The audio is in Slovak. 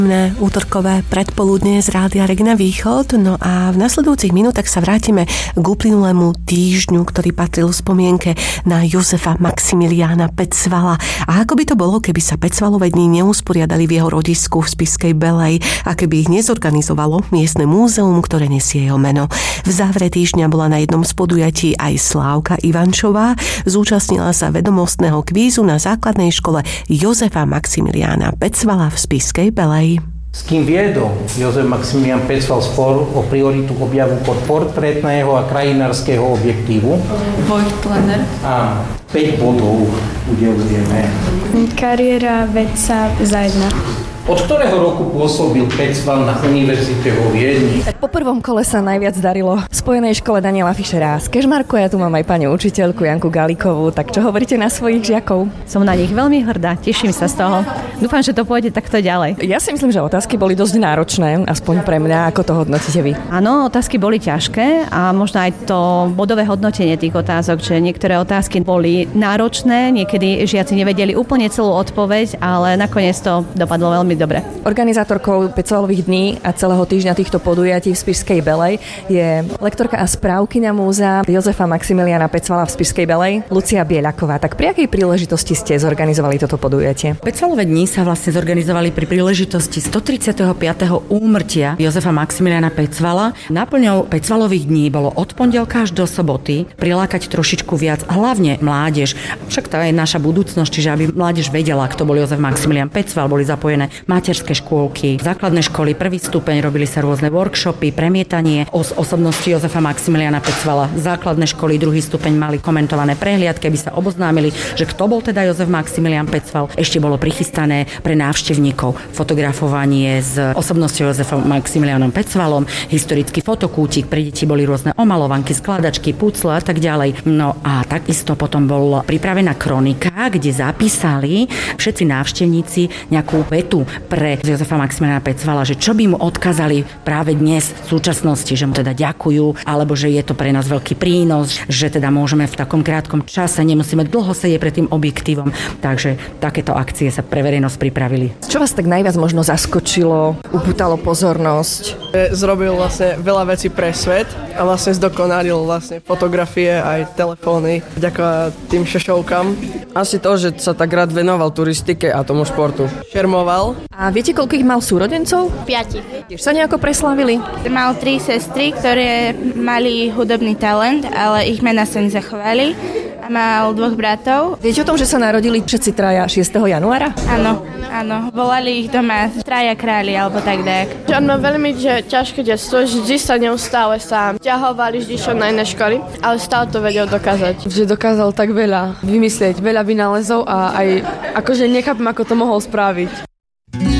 Útorkové predpoludnie z Rádia Regina Východ. No a v nasledujúcich minútach sa vrátime k uplynulému týždňu, ktorý patril v spomienke na Jozefa Maximiliána Pecvala. A ako by to bolo, keby sa Pecvalové dni neusporiadali v jeho rodisku v Spišskej Belej a keby ich nezorganizovalo miestne múzeum, ktoré nesie jeho meno. V závere týždňa bola na jednom z podujatí aj Slávka Ivančová. Zúčastnila sa vedomostného kvízu na základnej škole Jozefa Maximiliána Pecvala v Spišskej Belej. S kým viedol Jozef Maximilián Pecval spor o prioritu objavu portrétneho a krajinárskeho objektívu? Vojt Plener. Áno, 5 bodov udelujeme. Kariéra vedca za 1. Od ktorého roku pôsobil Pecval na univerzite vo Viedni? Tak po prvom kole sa najviac darilo v Spojenej škole Daniela Fischera z Kežmarku. Ja tu mám aj pani učiteľku Janku Galikovú. Tak čo hovoríte na svojich žiakov? Som na nich veľmi hrdá, teším sa z toho. Dúfam, že to pôjde takto ďalej. Ja si myslím, že otázky boli dosť náročné, aspoň pre mňa. Ako to hodnotíte vy? Áno, otázky boli ťažké a možno aj to bodové hodnotenie tých otázok, že niektoré otázky boli náročné, niekedy žiaci nevedeli úplne celú odpoveď, ale nakoniec to dopadlo veľmi dobre. Organizátorkou Pecvalových dní a celého týždňa týchto podujatí v Spišskej Belej je lektorka a správkyňa múzea Jozefa Maximiliána Pecvala v Spišskej Belej Lucia Bieľaková. Tak pri akej príležitosti ste zorganizovali toto podujatie? Pecvalové dni sa vlastne zorganizovali pri príležitosti 135. úmrtia Jozefa Maximiliána Pecvala. Náplňou Pecvalových dní bolo od pondelka až do soboty prilákať trošičku viac, hlavne mládež. Však to je naša budúcnosť, čiže aby mládež vedela, kto bol Jozef Maximilián Pecval, boli zapojené materské škôlky, základné školy, prvý stupeň, robili sa rôzne workshopy, premietanie o osobnosti Jozefa Maximiliána Pecvala. Základné školy, druhý stupeň mali komentované prehliadky, aby sa oboznámili, že kto bol teda Jozef Maximilián Pecval. Ešte bolo prichystané pre návštevníkov fotografovanie s osobnosťou Jozefom Maximiliánom Pecvalom, historický fotokútik, pre deti boli rôzne omalovanky, skladačky, pucle a tak ďalej. No a takisto potom bola pripravená kronika, kde zapísali všetci návštevníci nejakú vetu pre Jozefa Maximiliána Pecvala, že čo by mu odkázali práve dnes v súčasnosti, že mu teda ďakujú, alebo že je to pre nás veľký prínos, že teda môžeme v takom krátkom čase, nemusíme dlho sedieť pred tým objektívom. Takže takéto akcie sa pre verejnosť pripravili. Čo vás tak najviac možno zaskočilo, upútalo pozornosť? Zrobil vlastne veľa vecí pre svet a vlastne zdokonalil vlastne fotografie aj telefóny vďaka tým šešovkám. Asi to, že sa tak rád venoval turistike a tomu športu. Šermoval. A viete, koľko ich mal súrodencov? 5. Tiež sa nejako preslávili? Mal 3 sestry, ktoré mali hudobný talent, ale ich mená sa nezachovali. A mal 2 bratov. Viete o tom, že sa narodili všetci traja 6. januára? Áno, áno. Volali ich doma traja králi, alebo tak dajak. On má veľmi ťažké detstvo, vždy sa neustále sám ťahovali, vždy šiel na iné školy, ale stále to vedel dokázať. Že dokázal tak veľa vymyslieť, veľa vynálezov a aj akože nechápem, ako to mohol spraviť.